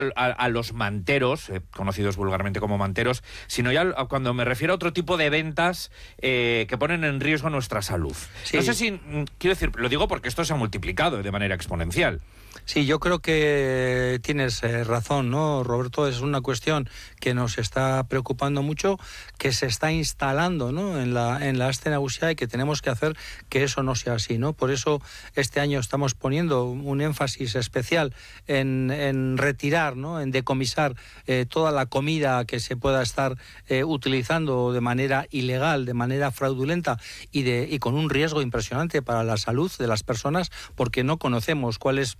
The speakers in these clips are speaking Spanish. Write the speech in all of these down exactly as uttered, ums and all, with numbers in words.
a, a los manteros, eh, conocidos vulgarmente como manteros, sino ya a, cuando me refiero a otro tipo de ventas eh, que ponen en riesgo nuestra salud. Sí. No sé si, quiero decir, lo digo porque esto se ha multiplicado de manera exponencial. Sí, yo creo que tienes eh, razón, ¿no, Roberto? Es una cuestión que nos está preocupando mucho, que se está instalando, ¿no?, en la en la Aste Nagusia, y que tenemos que hacer que eso no sea así, ¿no? Por eso este año estamos poniendo un énfasis especial en, en retirar, ¿no?, en decomisar eh, toda la comida que se pueda estar eh, utilizando de manera ilegal, de manera fraudulenta y, de, y con un riesgo impresionante para la salud de las personas, porque no conocemos cuál es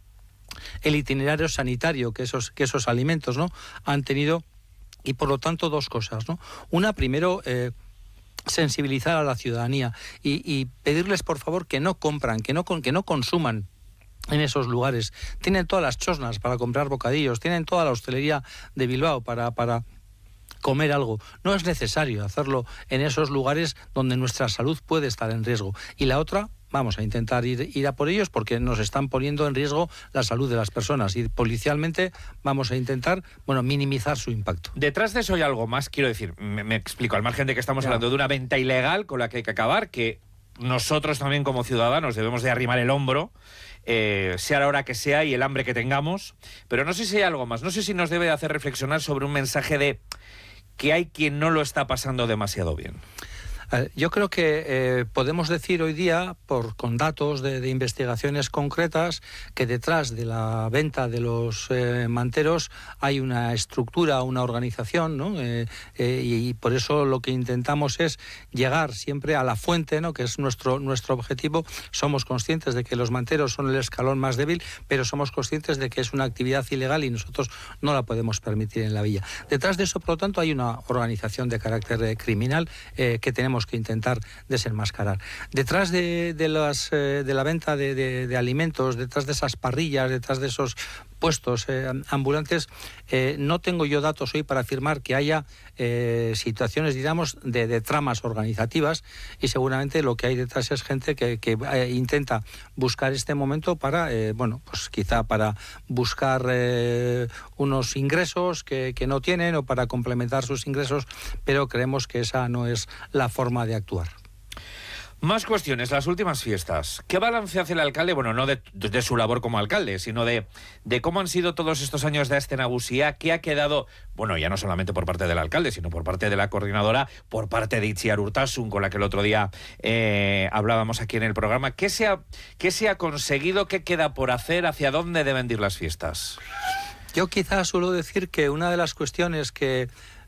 el itinerario sanitario que esos, que esos alimentos, ¿no?, han tenido. Y por lo tanto, dos cosas, ¿no? Una, primero, eh, sensibilizar a la ciudadanía y, y pedirles, por favor, que no compran, que no, que no consuman en esos lugares. Tienen todas las chosnas para comprar bocadillos, tienen toda la hostelería de Bilbao para... para comer algo. No es necesario hacerlo en esos lugares donde nuestra salud puede estar en riesgo. Y la otra, vamos a intentar ir, ir a por ellos porque nos están poniendo en riesgo la salud de las personas, y policialmente vamos a intentar, bueno, minimizar su impacto. Detrás de eso hay algo más, quiero decir, me, me explico, al margen de que estamos ya hablando de una venta ilegal con la que hay que acabar, que nosotros también como ciudadanos debemos de arrimar el hombro, eh, sea la hora que sea y el hambre que tengamos, pero no sé si hay algo más, no sé si nos debe de hacer reflexionar sobre un mensaje de que hay quien no lo está pasando demasiado bien. Yo creo que eh, podemos decir hoy día, por con datos de, de investigaciones concretas, que detrás de la venta de los eh, manteros hay una estructura, una organización, ¿no? Eh, eh, y, y por eso lo que intentamos es llegar siempre a la fuente, ¿no?, que es nuestro, nuestro objetivo. Somos conscientes de que los manteros son el escalón más débil, pero somos conscientes de que es una actividad ilegal y nosotros no la podemos permitir en la villa. Detrás de eso, por lo tanto, hay una organización de carácter eh, criminal eh, que tenemos que intentar desenmascarar. Detrás de, de, las, eh, de la venta de, de, de alimentos, detrás de esas parrillas, detrás de esos puestos eh, ambulantes, eh, no tengo yo datos hoy para afirmar que haya eh, situaciones, digamos, de, de tramas organizativas, y seguramente lo que hay detrás es gente que, que eh, intenta buscar este momento para, eh, bueno, pues quizá para buscar eh, unos ingresos que, que no tienen, o para complementar sus ingresos, pero creemos que esa no es la forma de actuar. Más cuestiones, las últimas fiestas. ¿Qué balance hace el alcalde? Bueno, no de, de su labor como alcalde, sino de, de cómo han sido todos estos años de Aste Nagusia, qué ha quedado, bueno, ya no solamente por parte del alcalde, sino por parte de la coordinadora, por parte de Itziar Urtasun, con la que el otro día eh, hablábamos aquí en el programa. ¿Qué se ha, qué se ha conseguido? ¿Qué queda por hacer? ¿Hacia dónde deben ir las fiestas? Yo quizás suelo decir que una de las cuestiones que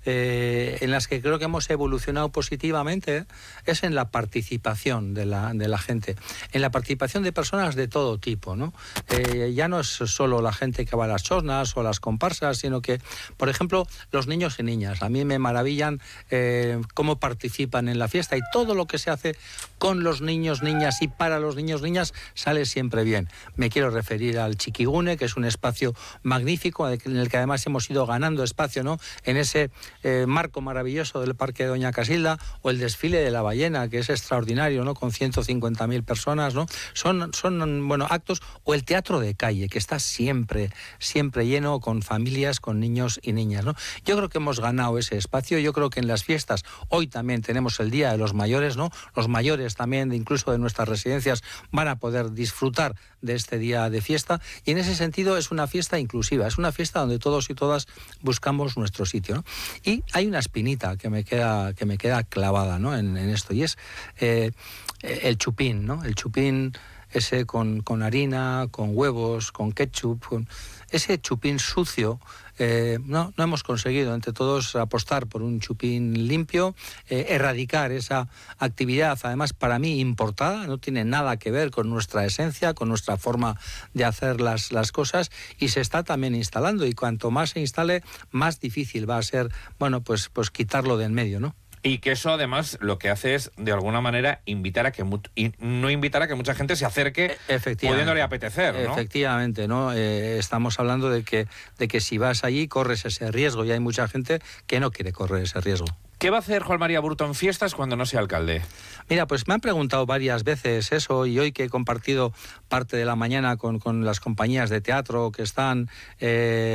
Eh, en las que creo que hemos evolucionado positivamente es en la participación de la, de la gente, en la participación de personas de todo tipo, ¿no? Eh, ya no es solo la gente que va a las chosnas o las comparsas, sino que, por ejemplo, los niños y niñas. A mí me maravillan eh, cómo participan en la fiesta, y todo lo que se hace con los niños, niñas y para los niños, niñas sale siempre bien. Me quiero referir al Txikigune, que es un espacio magnífico en el que además hemos ido ganando espacio, ¿no?, en ese Eh, marco maravilloso del Parque de Doña Casilda, o el desfile de la ballena, que es extraordinario, ¿no?, con ciento cincuenta mil personas, ¿no? Son, son bueno, actos, o el teatro de calle, que está siempre, siempre lleno, con familias, con niños y niñas, ¿no? Yo creo que hemos ganado ese espacio. Yo creo que en las fiestas, hoy también tenemos el Día de los Mayores, ¿no? Los mayores también, incluso de nuestras residencias, van a poder disfrutar de este día de fiesta, y en ese sentido es una fiesta inclusiva, es una fiesta donde todos y todas buscamos nuestro sitio, ¿no? Y hay una espinita que me queda, que me queda clavada, ¿no?, en, en esto, y es eh, el chupín, ¿no? El chupín ese con, con harina, con huevos, con ketchup, con ese chupín sucio. Eh, no, no hemos conseguido entre todos apostar por un chupín limpio, eh, erradicar esa actividad, además para mí importada, no tiene nada que ver con nuestra esencia, con nuestra forma de hacer las, las cosas, y se está también instalando, y cuanto más se instale, más difícil va a ser, bueno, pues, pues quitarlo de en medio, ¿no? Y que eso además lo que hace es, de alguna manera, invitar a que mu- y no invitar a que mucha gente se acerque pudiéndole apetecer, ¿no? Efectivamente, ¿no? Eh, estamos hablando de que, de que si vas allí corres ese riesgo, y hay mucha gente que no quiere correr ese riesgo. ¿Qué va a hacer Juan María Burto en fiestas cuando no sea alcalde? Mira, pues me han preguntado varias veces eso, y hoy que he compartido parte de la mañana con, con las compañías de teatro que están... Eh,